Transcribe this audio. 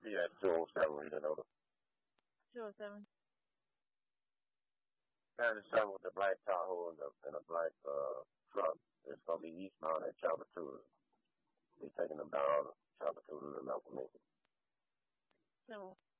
Yeah, 207, you know. 207. 97 with the black Tahoe and a black truck. It's gonna be eastbound at Chapatula. Be taking them down Chapatula to Malcolm. 7.